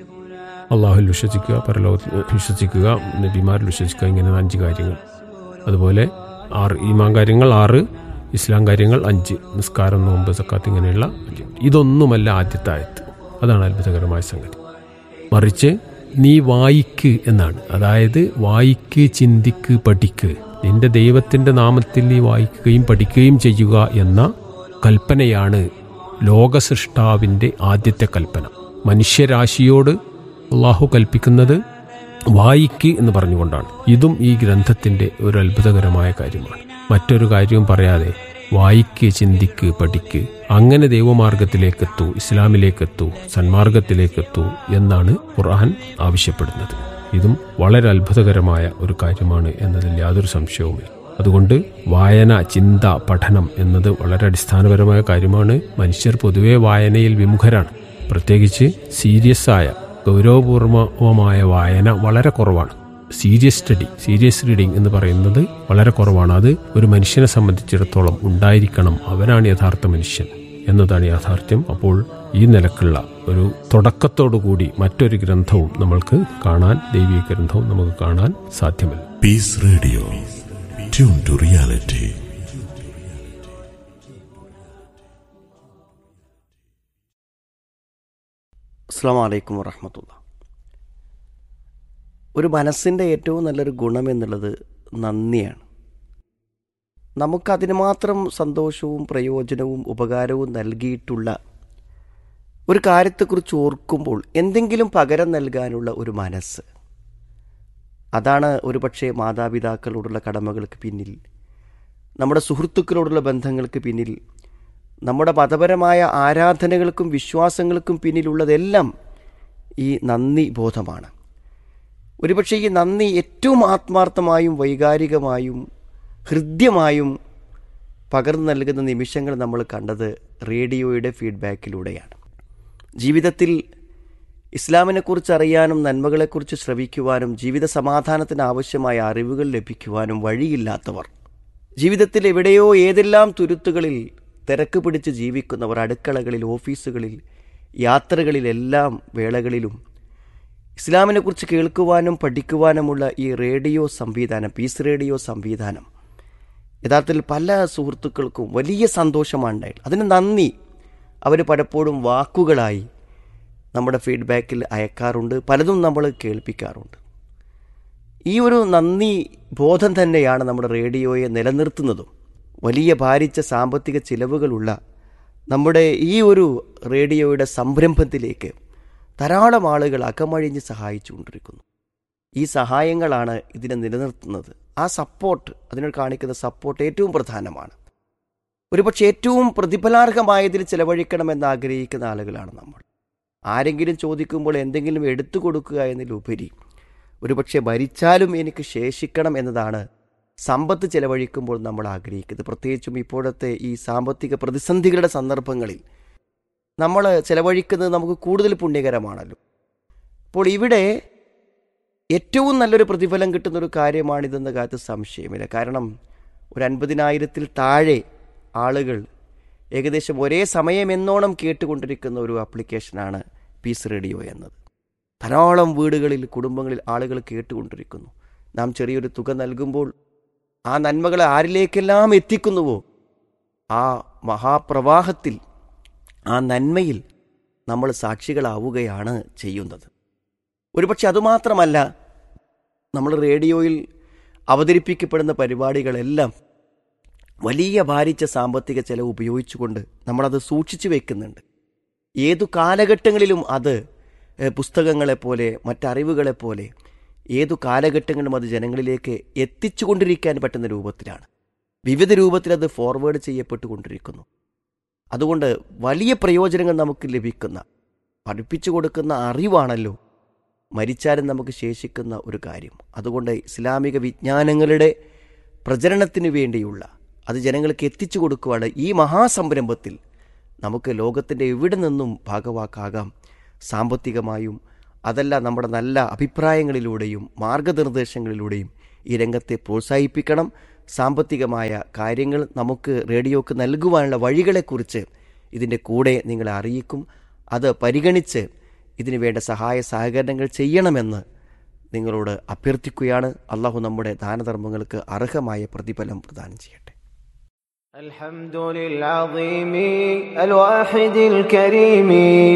അള്ളാഹുൽ വിശ്വസിക്കുക, പരലോകത്തിൽ വിശ്വസിക്കുക, നബിമാരിൽ വിശ്വസിക്കുക, ഇങ്ങനെ അഞ്ച് കാര്യങ്ങൾ. അതുപോലെ ആറ് ഈമാൻ കാര്യങ്ങൾ, ആറ് ഇസ്ലാം കാര്യങ്ങൾ, അഞ്ച് നിസ്കാരം, നോമ്പ്, സക്കാത്ത്, ഇങ്ങനെയുള്ള അഞ്ച്. ഇതൊന്നുമല്ല ആദ്യത്തെ ആയത്ത്. അതാണ് അത്ഭുതകരമായ സംഗതി. മറിച്ച് നീ വായിക്ക് എന്നാണ്. അതായത് വായിക്ക്, ചിന്തിക്ക്, പഠിക്ക്. നിന്റെ ദൈവത്തിന്റെ നാമത്തിൽ നീ വായിക്കുകയും പഠിക്കുകയും ചെയ്യുക എന്ന കൽപ്പനയാണ് ലോകസൃഷ്ടാവിന്റെ ആദ്യത്തെ കൽപ്പന. മനുഷ്യരാശിയോട് അള്ളാഹു കൽപ്പിക്കുന്നത് വായിക്ക് എന്ന് പറഞ്ഞുകൊണ്ടാണ്. ഇതും ഈ ഗ്രന്ഥത്തിന്റെ ഒരു അത്ഭുതകരമായ കാര്യമാണ്. മറ്റൊരു കാര്യവും പറയാതെ വായിക്ക്, ചിന്തിക്ക്, പഠിക്ക്, അങ്ങനെ ദൈവമാർഗത്തിലേക്കെത്തൂ, ഇസ്ലാമിലേക്കെത്തൂ, സന്മാർഗത്തിലേക്കെത്തൂ എന്നാണ് ഖുർആൻ ആവശ്യപ്പെടുന്നത്. ഇതും വളരെ അത്ഭുതകരമായ ഒരു കാര്യമാണ് എന്നതിൽ യാതൊരു സംശയവുമില്ല. അതുകൊണ്ട് വായന, ചിന്ത, പഠനം എന്നത് വളരെ അടിസ്ഥാനപരമായ കാര്യമാണ്. മനുഷ്യർ പൊതുവെ വായനയിൽ വിമുഖരാണ്. പ്രത്യേകിച്ച് സീരിയസ് ആയ, ഗൗരവപൂർവമായ വായന വളരെ കുറവാണ്. സീരിയസ് സ്റ്റഡി, സീരിയസ് റീഡിംഗ് എന്ന് പറയുന്നത് വളരെ കുറവാണ്. അത് ഒരു മനുഷ്യനെ സംബന്ധിച്ചിടത്തോളം ഉണ്ടായിരിക്കണം. അവനാണ് യഥാർത്ഥ മനുഷ്യൻ എന്നതാണ് യാഥാർത്ഥ്യം. അപ്പോൾ ഈ നിലക്കുള്ള ഒരു തുടക്കത്തോടുകൂടി മറ്റൊരു ഗ്രന്ഥവും നമ്മൾക്ക് കാണാൻ, ദൈവിക ഗ്രന്ഥവും നമുക്ക് കാണാൻ സാധ്യമല്ല. Piece radio, tune to reality. അസ്സലാമു അലൈക്കും വറഹ്മത്തുള്ളാഹി. ഒരു മനസ്സിൻ്റെ ഏറ്റവും നല്ലൊരു ഗുണം എന്നുള്ളത് നന്ദിയാണ്. നമുക്കതിന് മാത്രം സന്തോഷവും പ്രയോജനവും ഉപകാരവും നൽകിയിട്ടുള്ള ഒരു കാര്യത്തെക്കുറിച്ച് ഓർക്കുമ്പോൾ എന്തെങ്കിലും പകരം നൽകാനുള്ള ഒരു മനസ്സ്, അതാണ് ഒരുപക്ഷെ മാതാപിതാക്കളോടുള്ള കടമകൾക്ക് പിന്നിൽ, നമ്മുടെ സുഹൃത്തുക്കളോടുള്ള ബന്ധങ്ങൾക്ക് പിന്നിൽ, നമ്മുടെ മതപരമായ ആരാധനകൾക്കും വിശ്വാസങ്ങൾക്കും പിന്നിലുള്ളതെല്ലാം ഈ നന്ദി ബോധമാണ്. ഒരുപക്ഷെ ഈ നന്ദി ഏറ്റവും ആത്മാർത്ഥമായും വൈകാരികമായും ഹൃദ്യമായും പകർന്നു നൽകുന്ന നിമിഷങ്ങൾ നമ്മൾ കണ്ടത് റേഡിയോയുടെ ഫീഡ്ബാക്കിലൂടെയാണ്. ജീവിതത്തിൽ ഇസ്ലാമിനെക്കുറിച്ച് അറിയാനും നന്മകളെക്കുറിച്ച് ശ്രവിക്കുവാനും ജീവിത സമാധാനത്തിന് ആവശ്യമായ അറിവുകൾ ലഭിക്കുവാനും വഴിയില്ലാത്തവർ, ജീവിതത്തിൽ എവിടെയോ ഏതെല്ലാം തുരുത്തുകളിൽ തിരക്ക് പിടിച്ച് ജീവിക്കുന്നവർ, അടുക്കളകളിൽ, ഓഫീസുകളിൽ, യാത്രകളിലെല്ലാം വേളകളിലും ഇസ്ലാമിനെക്കുറിച്ച് കേൾക്കുവാനും പഠിക്കുവാനുമുള്ള ഈ റേഡിയോ സംവിധാനം, പീസ് റേഡിയോ സംവിധാനം യഥാർത്ഥത്തിൽ പല സുഹൃത്തുക്കൾക്കും വലിയ സന്തോഷമാണ് ഉണ്ടായത്. അതിന് നന്ദി അവർ പലപ്പോഴും വാക്കുകളായി നമ്മുടെ ഫീഡ്ബാക്കിൽ അയക്കാറുണ്ട്, പലതും നമ്മൾ കേൾപ്പിക്കാറുണ്ട്. ഈ ഒരു നന്ദി ബോധം തന്നെയാണ് നമ്മുടെ റേഡിയോയെ നിലനിർത്തുന്നതും. വലിയ ഭാരിച്ച സാമ്പത്തിക ചിലവുകളുള്ള നമ്മുടെ ഈ ഒരു റേഡിയോയുടെ സംരംഭത്തിലേക്ക് ധാരാളം ആളുകൾ അകമഴിഞ്ഞ് സഹായിച്ചുകൊണ്ടിരിക്കുന്നു. ഈ സഹായങ്ങളാണ് ഇതിനെ നിലനിർത്തുന്നത്. ആ സപ്പോർട്ട്, അതിനോട് കാണിക്കുന്ന സപ്പോർട്ട് ഏറ്റവും പ്രധാനമാണ്. ഒരുപക്ഷെ ഏറ്റവും പ്രതിഫലാർഹമായതിൽ ചിലവഴിക്കണമെന്ന് ആഗ്രഹിക്കുന്ന ആളുകളാണ് നമ്മൾ. ആരെങ്കിലും ചോദിക്കുമ്പോൾ എന്തെങ്കിലും എടുത്തു കൊടുക്കുക എന്നതിലുപരി ഒരുപക്ഷെ ഭരിച്ചാലും എനിക്ക് ശേഷിക്കണം എന്നതാണ് സമ്പത്ത് ചിലവഴിക്കുമ്പോൾ നമ്മൾ ആഗ്രഹിക്കുന്നത്. പ്രത്യേകിച്ചും ഇപ്പോഴത്തെ ഈ സാമ്പത്തിക പ്രതിസന്ധികളുടെ സന്ദർഭങ്ങളിൽ നമ്മൾ ചിലവഴിക്കുന്നത് നമുക്ക് കൂടുതൽ പുണ്യകരമാണല്ലോ. അപ്പോൾ ഇവിടെ ഏറ്റവും നല്ലൊരു പ്രതിഫലം കിട്ടുന്നൊരു കാര്യമാണിതെന്ന കാര്യത്തിൽ സംശയമില്ല. കാരണം ഒരു അൻപതിനായിരത്തിൽ താഴെ ആളുകൾ ഏകദേശം ഒരേ സമയം എന്നോണം കേട്ടുകൊണ്ടിരിക്കുന്ന ഒരു ആപ്ലിക്കേഷനാണ് പീസ് റേഡിയോ എന്നത്. ധാരാളം വീടുകളിൽ, കുടുംബങ്ങളിൽ ആളുകൾ കേട്ടുകൊണ്ടിരിക്കുന്നു. നാം ചെറിയൊരു തുക നൽകുമ്പോൾ ആ നന്മകളെ ആരിലേക്കെല്ലാം എത്തിക്കുന്നുവോ ആ മഹാപ്രവാഹത്തിൽ, ആ നന്മയിൽ നമ്മൾ സാക്ഷികളാവുകയാണ് ചെയ്യുന്നത്. ഒരുപക്ഷെ അതുമാത്രമല്ല, നമ്മൾ റേഡിയോയിൽ അവതരിപ്പിക്കപ്പെടുന്ന പരിപാടികളെല്ലാം വലിയ ഭാരിച്ച സാമ്പത്തിക ചെലവ് ഉപയോഗിച്ചുകൊണ്ട് നമ്മളത് സൂക്ഷിച്ചു വെക്കുന്നുണ്ട്. ഏതു കാലഘട്ടങ്ങളിലും അത് പുസ്തകങ്ങളെപ്പോലെ, മറ്ററിവുകളെപ്പോലെ ഏതു കാലഘട്ടങ്ങളിലും അത് ജനങ്ങളിലേക്ക് എത്തിച്ചുകൊണ്ടിരിക്കാൻ പറ്റുന്ന രൂപത്തിലാണ്. വിവിധ രൂപത്തിൽ അത് ഫോർവേഡ് ചെയ്യപ്പെട്ടുകൊണ്ടിരിക്കുന്നു. അതുകൊണ്ട് വലിയ പ്രയോജനങ്ങൾ നമുക്ക് ലഭിക്കുന്ന, പഠിപ്പിച്ചു കൊടുക്കുന്ന അറിവാണല്ലോ മരിച്ചാലും നമുക്ക് ശേഷിക്കുന്ന ഒരു കാര്യം. അതുകൊണ്ട് ഇസ്ലാമിക വിജ്ഞാനങ്ങളുടെ പ്രചരണത്തിന് വേണ്ടിയുള്ള, അത് ജനങ്ങൾക്ക് എത്തിച്ചു കൊടുക്കുവാണ് ഈ മഹാസംരംഭത്തിൽ നമുക്ക് ലോകത്തിൻ്റെ എവിടെ നിന്നും ഭാഗവാക്കാകാം. സാമ്പത്തികമായും അതല്ല നമ്മുടെ നല്ല അഭിപ്രായങ്ങളിലൂടെയും മാർഗനിർദ്ദേശങ്ങളിലൂടെയും ഈ രംഗത്തെ പ്രോത്സാഹിപ്പിക്കണം. സാമ്പത്തികമായ കാര്യങ്ങൾ നമുക്ക് റേഡിയോക്ക് നൽകുവാനുള്ള വഴികളെക്കുറിച്ച് ഇതിൻ്റെ കൂടെ നിങ്ങളെ അറിയിക്കും. അത് പരിഗണിച്ച് ഇതിനു വേണ്ട സഹായ സഹകരണങ്ങൾ ചെയ്യണമെന്ന് നിങ്ങളോട് അഭ്യർത്ഥിക്കുകയാണ്. അള്ളാഹു നമ്മുടെ ദാനധർമ്മങ്ങൾക്ക് അർഹമായ പ്രതിഫലം പ്രദാനം ചെയ്യട്ടെ. الحمد للعظيم الواحد الكريم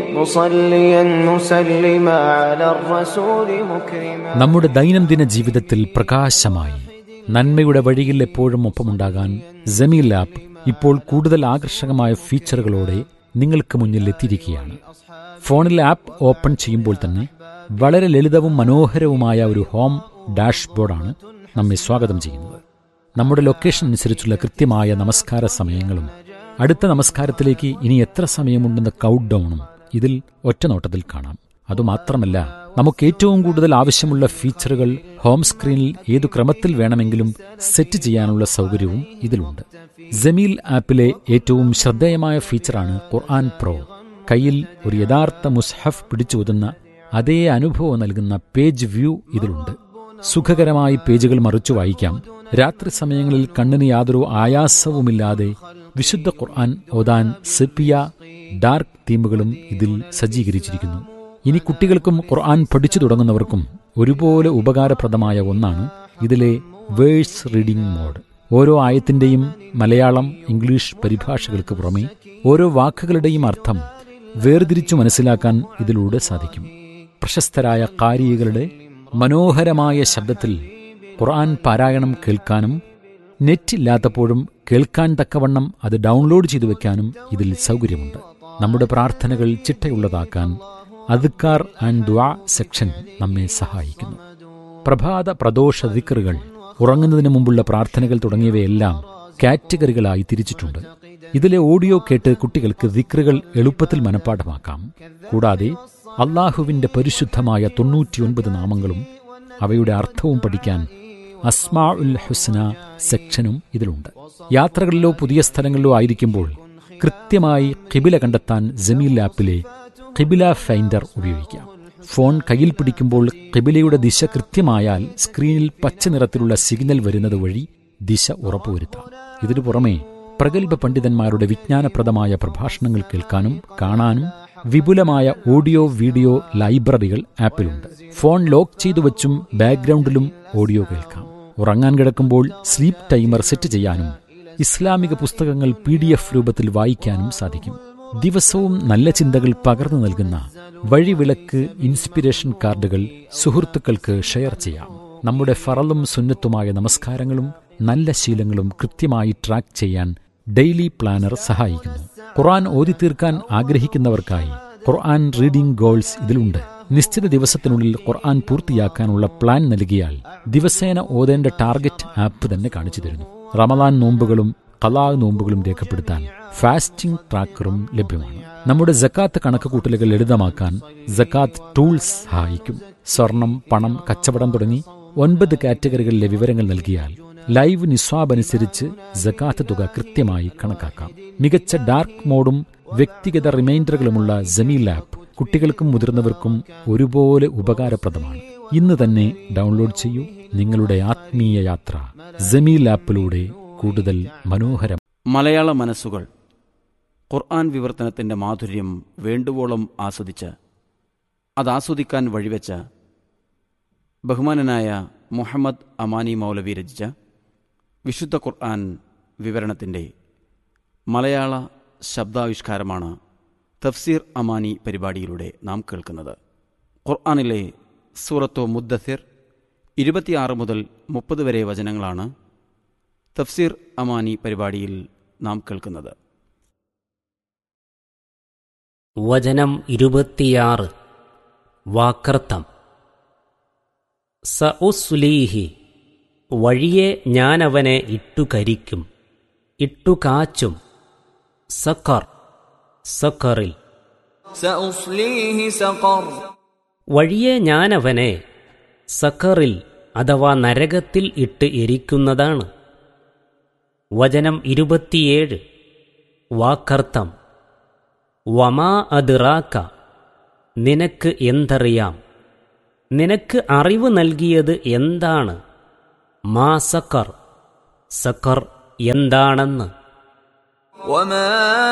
مصليا مسلما على الرسول مكرما. നമ്മുടെ ദൈനംദിന ജീവിതത്തിൽ പ്രകാശമായി നന്മയുടെ വഴിയിൽ എപ്പോഴും ഒപ്പമുണ്ടാകാൻ ജമീൽ ആപ്പ് ഇപ്പോൾ കൂടുതൽ ആകർഷകമായ ഫീച്ചറുകളോടെ നിങ്ങൾക്ക് മുന്നിൽ എത്തിയിരിക്കുകയാണ്. ഫോണിൽ ആപ്പ് ഓപ്പൺ ചെയ്യുമ്പോൾ തന്നെ വളരെ ലളിതവും മനോഹരവുമായ ഒരു ഹോം ഡാഷ്ബോർഡാണ് നമ്മെ സ്വാഗതം ചെയ്യുന്നത്. നമ്മുടെ ലൊക്കേഷൻ അനുസരിച്ചുള്ള കൃത്യമായ നമസ്കാര സമയങ്ങളും അടുത്ത നമസ്കാരത്തിലേക്ക് ഇനി എത്ര സമയമുണ്ടെന്ന കൗണ്ട് ഡൗണും ഇതിൽ ഒറ്റനോട്ടത്തിൽ കാണാം. അതുമാത്രമല്ല, നമുക്ക് ഏറ്റവും കൂടുതൽ ആവശ്യമുള്ള ഫീച്ചറുകൾ ഹോം സ്ക്രീനിൽ ഏതു ക്രമത്തിൽ വേണമെങ്കിലും സെറ്റ് ചെയ്യാനുള്ള സൗകര്യവും ഇതിലുണ്ട്. ജമീൽ ആപ്പിലെ ഏറ്റവും ശ്രദ്ധേയമായ ഫീച്ചറാണ് ഖുർആൻ പ്രോ. കയ്യിൽ ഒരു യഥാർത്ഥ മുസ്ഹഫ് പിടിച്ചോതുന്ന അതേ അനുഭവം നൽകുന്ന പേജ് വ്യൂ ഇതിലുണ്ട്. സുഖകരമായി പേജുകൾ മറിച്ചു വായിക്കാം. രാത്രി സമയങ്ങളിൽ കണ്ണിന് യാതൊരു ആയാസവുമില്ലാതെ വിശുദ്ധ ഖുർആൻ ഓതാൻ സെപ്പിയ ഡാർക്ക് തീമുകളും ഇതിൽ സജ്ജീകരിച്ചിരിക്കുന്നു. ഇനി കുട്ടികൾക്കും ഖുർആൻ പഠിച്ചു തുടങ്ങുന്നവർക്കും ഒരുപോലെ ഉപകാരപ്രദമായ ഒന്നാണ് ഇതിലെ വേഴ്സ് റീഡിംഗ് മോഡ്. ഓരോ ആയത്തിന്റെയും മലയാളം, ഇംഗ്ലീഷ് പരിഭാഷകൾക്ക് പുറമെ ഓരോ വാക്കുകളുടെയും അർത്ഥം വേർതിരിച്ചു മനസ്സിലാക്കാൻ ഇതിലൂടെ സാധിക്കും. പ്രശസ്തരായ ഖാരികളുടെ മനോഹരമായ ശബ്ദത്തിൽ ഖുർആൻ പാരായണം കേൾക്കാനും നെറ്റില്ലാത്തപ്പോഴും കേൾക്കാൻ തക്കവണ്ണം അത് ഡൗൺലോഡ് ചെയ്തു വെക്കാനും ഇതിൽ സൗകര്യമുണ്ട്. നമ്മുടെ പ്രാർത്ഥനകൾ ചിട്ടയുള്ളതാക്കാൻ അദ്കാർ ആൻഡ് ദുആ സെക്ഷൻ നമ്മെ സഹായിക്കുന്നു. പ്രഭാത പ്രദോഷ ദിക്റുകൾ, ഉറങ്ങുന്നതിന് മുമ്പുള്ള പ്രാർത്ഥനകൾ തുടങ്ങിയവയെല്ലാം കാറ്റഗറികളായി തിരിച്ചിട്ടുണ്ട്. ഇതിലെ ഓഡിയോ കേട്ട് കുട്ടികൾക്ക് ദിക്റുകൾ എളുപ്പത്തിൽ മനഃപ്പാഠമാക്കാം. കൂടാതെ അള്ളാഹുവിന്റെ പരിശുദ്ധമായ തൊണ്ണൂറ്റിയൊൻപത് നാമങ്ങളും അവയുടെ അർത്ഥവും പഠിക്കാൻ അസ്മാ ഉൽ ഹുസ്ന സെക്ഷനും ഇതിലുണ്ട്. യാത്രകളിലോ പുതിയ സ്ഥലങ്ങളിലോ ആയിരിക്കുമ്പോൾ കൃത്യമായി ഖിബില കണ്ടെത്താൻ ജമീൽ ആപ്പിലെ ഖിബില ഫൈൻഡർ ഉപയോഗിക്കാം. ഫോൺ കയ്യിൽ പിടിക്കുമ്പോൾ ഖിബിലയുടെ ദിശ കൃത്യമായാൽ സ്ക്രീനിൽ പച്ച നിറത്തിലുള്ള സിഗ്നൽ വരുന്നത് വഴി ദിശ ഉറപ്പുവരുത്താം. ഇതിനു പുറമെ പ്രഗത്ഭ പണ്ഡിതന്മാരുടെ വിജ്ഞാനപ്രദമായ പ്രഭാഷണങ്ങൾ കേൾക്കാനും കാണാനും വിപുലമായ ഓഡിയോ വീഡിയോ ലൈബ്രറികൾ ആപ്പിലുണ്ട്. ഫോൺ ലോക്ക് ചെയ്തു വച്ചും ബാക്ക്ഗ്രൗണ്ടിലും ഓഡിയോ കേൾക്കാം. ഉറങ്ങാൻ കിടക്കുമ്പോൾ സ്ലീപ്പ് ടൈമർ സെറ്റ് ചെയ്യാനും ഇസ്ലാമിക പുസ്തകങ്ങൾ പി ഡി എഫ് രൂപത്തിൽ വായിക്കാനും സാധിക്കും. ദിവസവും നല്ല ചിന്തകൾ പകർന്നു നൽകുന്ന വഴിവിളക്ക് ഇൻസ്പിരേഷൻ കാർഡുകൾ സുഹൃത്തുക്കൾക്ക് ഷെയർ ചെയ്യാം. നമ്മുടെ ഫറലും സുന്നത്തുമായ നമസ്കാരങ്ങളും നല്ല ശീലങ്ങളും കൃത്യമായി ട്രാക്ക് ചെയ്യാൻ ഡെയിലി പ്ലാനർ സഹായിക്കുന്നു. ഖുർആൻ ഓതി തീർക്കാൻ ആഗ്രഹിക്കുന്നവർക്കായി ഖുർആൻ റീഡിംഗ് ഗോൾസ് ഇതിലുണ്ട്. നിശ്ചിത ദിവസത്തിനുള്ളിൽ ഖുർആൻ പൂർത്തിയാക്കാനുള്ള പ്ലാൻ നൽകിയാൽ ദിവസേന ഓതേണ്ട ടാർഗറ്റ് ആപ്പ് തന്നെ കാണിച്ചു തരുന്നു. റമദാൻ നോമ്പുകളും ഖലാ നോമ്പുകളും രേഖപ്പെടുത്താൻ ഫാസ്റ്റിംഗ് ട്രാക്കറും ലഭ്യമാണ്. നമ്മുടെ സക്കാത്ത് കണക്കുകൂട്ടലുകൾ ലളിതമാക്കാൻ സക്കാത്ത് ടൂൾസ് സഹായിക്കും. സ്വർണം, പണം, കച്ചവടം തുടങ്ങി ഒൻപത് കാറ്റഗറികളിലെ വിവരങ്ങൾ നൽകിയാൽ ലൈവ് നിസ്വാബ് അനുസരിച്ച് സക്കാത്ത് തുക കൃത്യമായി കണക്കാക്കാം. മികച്ച ഡാർക്ക് മോഡും വ്യക്തിഗത റിമൈൻഡറുകളുമുള്ള ജമീൽ ആപ്പ് കുട്ടികൾക്കും മുതിർന്നവർക്കും ഒരുപോലെ ഉപകാരപ്രദമാണ്. ഇന്ന് തന്നെ ഡൗൺലോഡ് ചെയ്യൂ. നിങ്ങളുടെ ആത്മീയ യാത്ര ജമീൽ ആപ്പിലൂടെ കൂടുതൽ മനോഹരം. മലയാള മനസ്സുകൾ ഖുർആൻ വിവർത്തനത്തിൻ്റെ മാധുര്യം വേണ്ടുവോളം ആസ്വദിച്ച് അതാസ്വദിക്കാൻ വഴിവെച്ച ബഹുമാനനായ മുഹമ്മദ് അമാനി മൗലവി രചിച്ച വിശുദ്ധ ഖുർആൻ വിവരണത്തിൻ്റെ മലയാള ശബ്ദാവിഷ്കാരമാണ് തഫ്സീർ അമാനി പരിപാടിയിലൂടെ നാം കേൾക്കുന്നത്. ഖുർആനിലെ സൂറത്തു മുദ്ദസിർ ഇരുപത്തിയാറ് മുതൽ മുപ്പത് വരെ വചനങ്ങളാണ് തഫ്സീർ അമാനി പരിപാടിയിൽ നാം കേൾക്കുന്നത്. വചനം ഇരുപത്തിയാറ്. വാക്കർത്ഥം. സഉസ്ലീഹി, വഴിയെ ഞാനവനെ ഇട്ടുകരിക്കും, ഇട്ടുകാച്ചും. സഖർ, സഖറിൽ. സഉസ്ലീഹി സഖർ, വഴിയെ ഞാനവനെ സഖറിൽ അഥവാ നരകത്തിൽ ഇട്ട് എരിക്കുന്നതാണ്. വചനം ഇരുപത്തിയേഴ്. വാക്കർത്ഥം. വമാ അദ്റാക, നിനക്ക് എന്തറിയാം, നിനക്ക് അറിവ് നൽകിയത് എന്താണ്. മാ സഖർ, സഖർ എന്താണെന്ന്. വമാ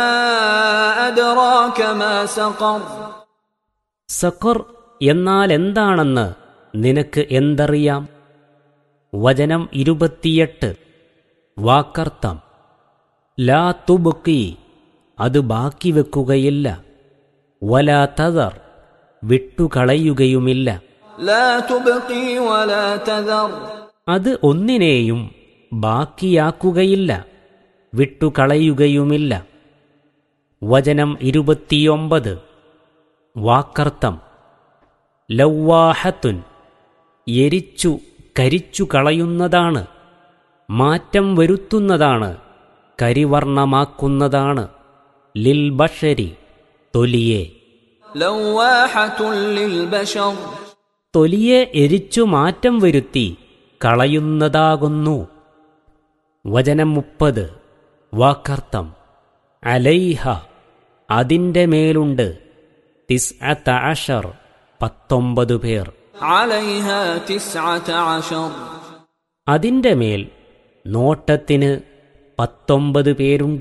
അദ്റാക മാ സഖർ, സഖർ എന്നാൽ എന്താണെന്ന് നിനക്ക് എന്തറിയാം. വചനം ഇരുപത്തിയെട്ട്. വാക്കർത്ഥം. ലാ തുബ്ഖി, അത് ബാക്കി വെക്കുകയില്ല. വലാ തദർ, വിട്ടുകളയുകയുമില്ല. ലാ തുബ്ഖി വലാ തദർ, അത് ഒന്നിനെയും ബാക്കിയാക്കുകയില്ല, വിട്ടുകളയുകയുമില്ല. വചനം ഇരുപത്തിയൊമ്പത്. വാക്കർത്ഥം. ലവ്വാഹത്തുൻ, എരിച്ചു കരിച്ചു കളയുന്നതാണ്, മാറ്റം വരുത്തുന്നതാണ്, കരിവർണമാക്കുന്നതാണ്. ലിൽ ബഷരി, തൊലിയെ. ലവ്വാഹത്തുൻ ലിൽ ബശർ, തൊലിയെ എരിച്ചു മാറ്റം വരുത്തി കളയുന്നതാകുന്നു. വചനം മുപ്പത്. വാക്കർത്ഥം. അലൈഹ, അതിൻ്റെ മേലുണ്ട്. തിസ്അത അശർ, പത്തൊമ്പത് പേർ. അലൈഹ തിസ്അത അശർ, അതിൻ്റെ മേൽ നോട്ടത്തിന് പത്തൊമ്പത് പേരുണ്ട്.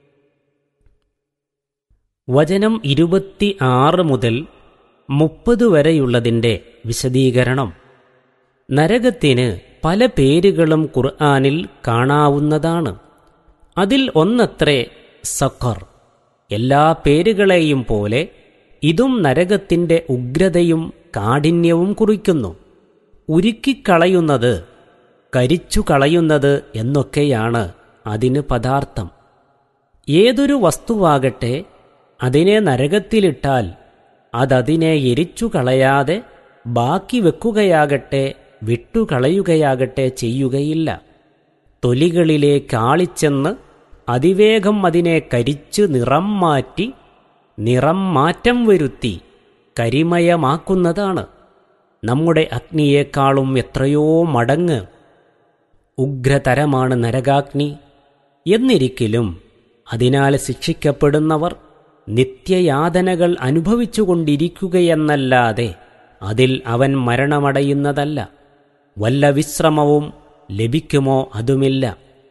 വചനം ഇരുപത്തി ആറ് മുതൽ മുപ്പത് വരെയുള്ളതിൻ്റെ വിശദീകരണം. നരകത്തിന് പല പേരുകളും ഖുർആനിൽ കാണാവുന്നതാണ്. അതിൽ ഒന്നത്രേ സഖർ. എല്ലാ പേരുകളെയും പോലെ ഇതും നരകത്തിൻ്റെ ഉഗ്രതയും കാഠിന്യവും കുറിക്കുന്നു. ഉരുക്കിക്കളയുന്നത്, കരിച്ചു കളയുന്നത് എന്നൊക്കെയാണ് അതിന് പദാർത്ഥം. ഏതൊരു വസ്തുവാകട്ടെ അതിനെ നരകത്തിലിട്ടാൽ അതതിനെ എരിച്ചു കളയാതെ ബാക്കി വെക്കുകയാകട്ടെ വിട്ടുകളയുകയാകട്ടെ ചെയ്യുകയില്ല. തൊലികളിലേക്കാളിച്ചെന്ന് അതിവേഗം അതിനെ കരിച്ച് നിറം മാറ്റി, നിറം മാറ്റം വരുത്തി കരിമയമാക്കുന്നതാണ്. നമ്മുടെ അഗ്നിയേക്കാളും എത്രയോ മടങ്ങ് ഉഗ്രതരമാണ് നരകാഗ്നി. എന്നിരിക്കലും അതിനാൽ ശിക്ഷിക്കപ്പെടുന്നവർ നിത്യയാതനകൾ അനുഭവിച്ചുകൊണ്ടിരിക്കുകയെന്നല്ലാതെ അതിൽ അവൻ മരണമടയുന്നതല്ല. വല്ല വിശ്രമവും ലഭിക്കുമോ അതുമില്ല.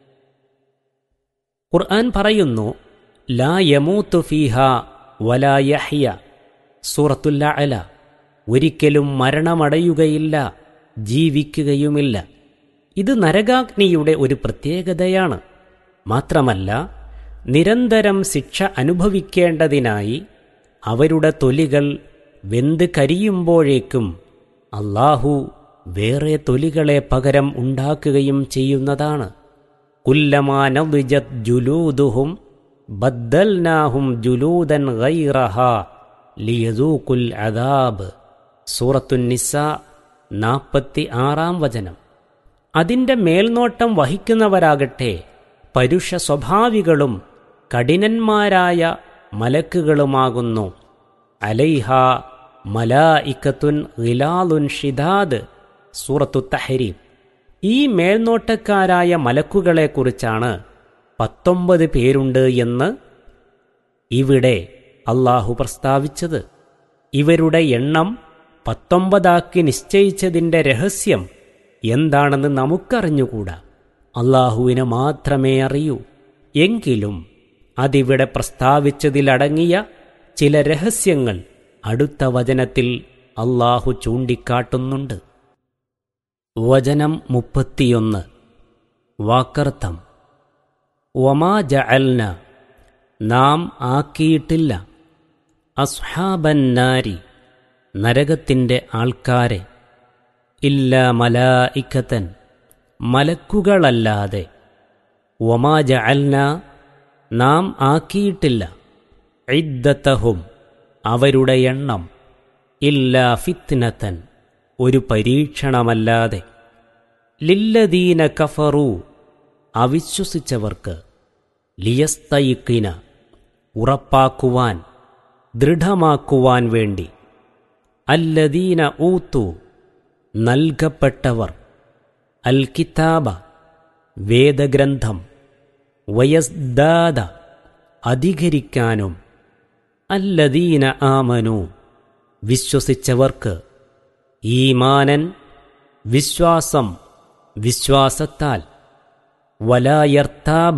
ഖുർആൻ പറയുന്നു, ലാ യമൂതു ഫീഹാ വലാ യഹ്യ. സൂറത്തുൽ അഅല. ഒരിക്കലും മരണമടയുകയില്ല, ജീവിക്കുകയുമില്ല. ഇത് നരകാഗ്നിയുടെ ഒരു പ്രത്യേകതയാണ്. മാത്രമല്ല, നിരന്തരം ശിക്ഷ അനുഭവിക്കേണ്ടതിനായി അവരുടെ തൊലികൾ വെന്ത് കരിയുമ്പോഴേക്കും അല്ലാഹു വേറെ തൊലികളെ പകരം ഉണ്ടാക്കുകയും ചെയ്യുന്നതാണ്. കുല്ലമാ നദിജത് ജുലൂദുഹും ബദ്ദൽനാഹും ജുലൂദൻ ഗൈറഹാ ലിയദൂഖുൽ അദാബ്. സൂറത്തുൻ നിസാ നാൽപ്പത്തി ആറാം വചനം. അതിൻ്റെ മേൽനോട്ടം വഹിക്കുന്നവരാകട്ടെ പരുഷ സ്വഭാവികളും കഠിനന്മാരായ മലക്കുകളുമാകുന്നു. അലൈഹ മലായിക്കത്തുൻ ഗിലാലുൻ ഷിദാദ്. സൂറത്തു തഹരീം. ഈ മേൽനോട്ടക്കാരായ മലക്കുകളെക്കുറിച്ചാണ് പത്തൊമ്പത് പേരുണ്ട് എന്ന് ഇവിടെ അള്ളാഹു പ്രസ്താവിച്ചത്. ഇവരുടെ എണ്ണം പത്തൊമ്പതാക്കി നിശ്ചയിച്ചതിൻ്റെ രഹസ്യം എന്താണെന്ന് നമുക്കറിഞ്ഞുകൂടാ. അള്ളാഹുവിന് മാത്രമേ അറിയൂ. എങ്കിലും അതിവിടെ പ്രസ്താവിച്ചതിലടങ്ങിയ ചില രഹസ്യങ്ങൾ അടുത്ത വചനത്തിൽ അള്ളാഹു ചൂണ്ടിക്കാട്ടുന്നുണ്ട്. വചനം മുപ്പത്തിയൊന്ന്. വാക്കർത്ഥം: വമാ ജഅൽന, നാം ആക്കിയിട്ടില്ല, അസ്ഹാബന്നാരി, നരകത്തിൻ്റെ ആൾക്കാരെ, ഇല്ലാ മലായിക്കത്തൻ, മലക്കുകളല്ലാതെ, വമാ ജഅൽന, നാം ആക്കിയിട്ടില്ല, ഇദ്ദത്തഹും, അവരുടെ എണ്ണം, ഇല്ലാ ഫിത്നതൻ, ഒരു പരീക്ഷണമല്ലാതെ, ലില്ലദീന കഫറു, അവിശ്വസിച്ചവർക്ക്, ലിയസ്തയിക്കിന, ഉറപ്പാക്കുവാൻ, ദൃഢമാക്കുവാൻ വേണ്ടി, അല്ലദീന ഊത്തു, നൽകപ്പെട്ടവർ, അൽ കിതാബ, വേദഗ്രന്ഥം, വയസ്ദാദ, അധികരിക്കാനും, അല്ലദീന ആമനു, വിശ്വസിച്ചവർക്ക്, ഈമാനൻ, വിശ്വാസം, വിശ്വാസത്താൽ, വലായർത്താബ,